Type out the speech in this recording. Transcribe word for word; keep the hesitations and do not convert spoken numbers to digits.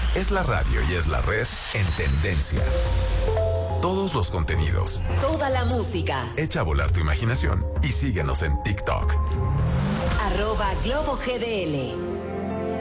Es la radio y es la red en tendencia. Todos los contenidos. Toda la música. Echa a volar tu imaginación y síguenos en TikTok. Arroba Globo G D L.